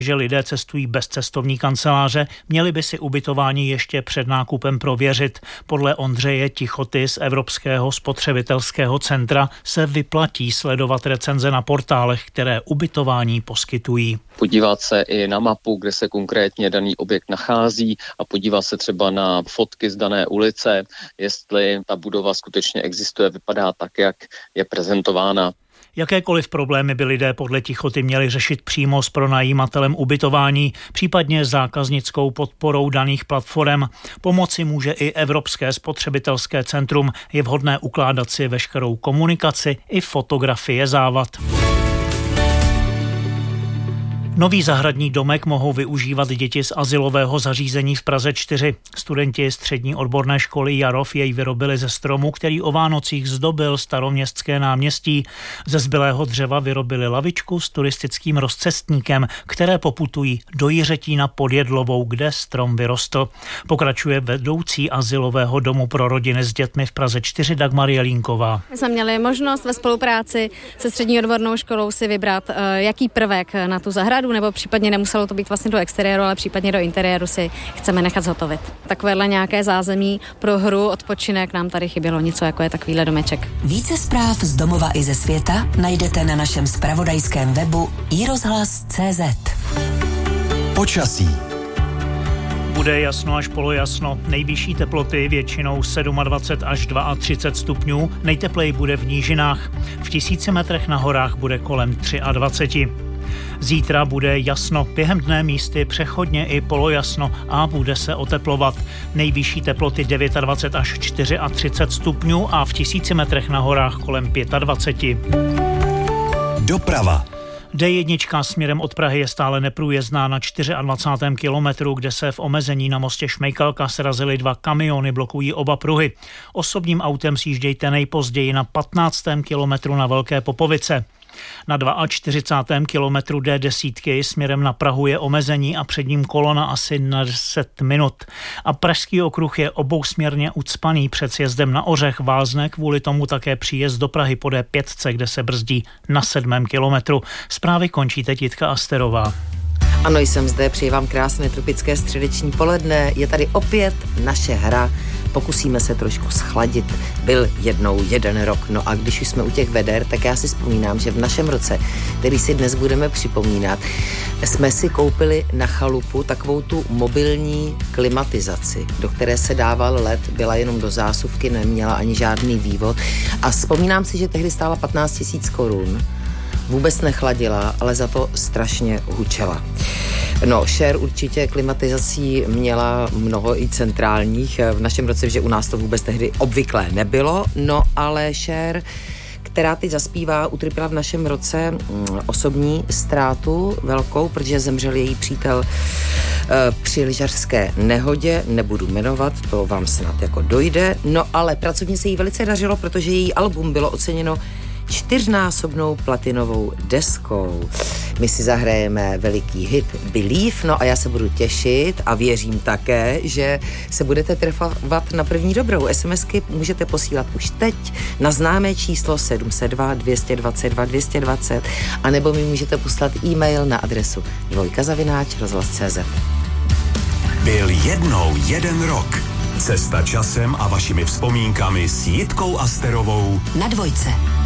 že lidé cestují bez cestovní kanceláře, měli by si ubytování ještě před nákupem prověřit. Podle Ondřeje Tichoty z Evropského spotřebitelského centra se vyplatí sledovat recenze na portálech, které ubytování poskytují. Podívat se i na mapu, kde se konkrétně daný objekt nachází a podívat se třeba na fotky z dané ulice, jestli ta budova skutečně existuje, vypadá tak, jak je prezentována. Jakékoliv problémy by lidé podle Tichoty měli řešit přímo s pronajímatelem ubytování, případně zákaznickou podporou daných platform. Pomoci může i Evropské spotřebitelské centrum. Je vhodné ukládat si veškerou komunikaci i fotografie závad. Nový zahradní domek mohou využívat děti z azylového zařízení v Praze 4. Studenti střední odborné školy Jarov jej vyrobili ze stromu, který o Vánocích zdobil Staroměstské náměstí. Ze zbylého dřeva vyrobili lavičku s turistickým rozcestníkem, které poputují do Jiřetína pod Jedlovou, kde strom vyrostl. Pokračuje vedoucí azylového domu pro rodiny s dětmi v Praze 4 Dagmar Jelínková. My jsme měli možnost ve spolupráci se střední odbornou školou si vybrat, jaký prvek na tu zahradu, nebo případně nemuselo to být vlastně do exteriéru, ale případně do interiéru si chceme nechat zhotovit. Takovéhle nějaké zázemí pro hru, odpočinek nám tady chybělo, něco jako je takovýhle domeček. Více zpráv z domova i ze světa najdete na našem zpravodajském webu iRozhlas.cz. Počasí. Bude jasno až polojasno. Nejvyšší teploty většinou 27 až 32 stupňů, nejtepleji bude v nížinách. V 1000 metrech na horách bude kolem 23. Zítra bude jasno, během dne místy přechodně i polojasno a bude se oteplovat. Nejvyšší teploty 29 až 34 stupňů a v 1000 metrech na horách kolem 25. Doprava. D1 směrem od Prahy je stále neprůjezdná na 24. kilometru, kde se v omezení na mostě Šmejkalka srazily 2 kamiony, blokují oba pruhy. Osobním autem sjíždějte nejpozději na 15. kilometru na Velké Popovice. Na 42. kilometru D10 směrem na Prahu je omezení a před ním kolona asi na 10 minut. A Pražský okruh je obousměrně ucpaný před sjezdem na Ořech, vázne kvůli tomu také příjezd do Prahy po D5, kde se brzdí na 7. kilometru. Zprávy končí teď Jitka Asterová. Ano, jsem zde, přeji vám krásné tropické středeční poledne. Je tady opět naše hra. Pokusíme se trošku schladit. Byl jednou jeden rok. No a když už jsme u těch veder, tak já si vzpomínám, že v našem roce, který si dnes budeme připomínat, jsme si koupili na chalupu takovou tu mobilní klimatizaci, do které se dával led, byla jenom do zásuvky, neměla ani žádný vývod. A vzpomínám si, že tehdy stála 15 000 korun. Vůbec nechladila, ale za to strašně hučela. No, Cher určitě klimatizací měla mnoho i centrálních v našem roce, že u nás to vůbec tehdy obvyklé nebylo, no ale Cher, která teď zaspívá, utrpěla v našem roce osobní ztrátu velkou, protože zemřel její přítel při lyžařské nehodě, nebudu jmenovat, to vám snad jako dojde, no ale pracovně se jí velice dařilo, protože její album bylo oceněno 4násobnou platinovou deskou. My si zahrajeme veliký hit Believe, no a já se budu těšit a věřím také, že se budete trefovat na první dobrou. SMSky můžete posílat už teď na známé číslo 702 222 220 a nebo mi můžete poslat e-mail na adresu dvojka@rozhlas.cz. Byl jednou jeden rok. Cesta časem a vašimi vzpomínkami s Jitkou Asterovou na Dvojce.